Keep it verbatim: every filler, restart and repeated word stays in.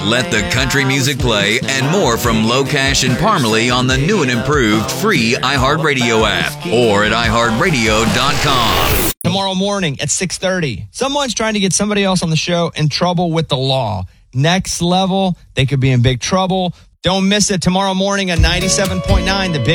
Let the country music play and more from Locash and Parmalee on the new and improved free iHeartRadio app or at i heart radio dot com. Tomorrow morning at six thirty, someone's trying to get somebody else on the show in trouble with the law. Next level, they could be in big trouble. Don't miss it tomorrow morning at ninety-seven point nine, The Big